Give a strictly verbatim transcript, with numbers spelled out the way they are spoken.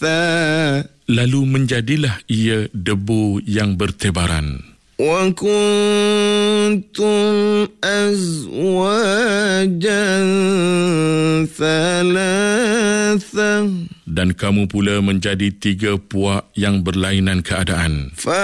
Lalu menjadilah ia debu yang bertebaran. وَكُنْتُمْ أَزْوَاجًا ثَلَاثًا. Dan kamu pula menjadi tiga puak yang berlainan keadaan.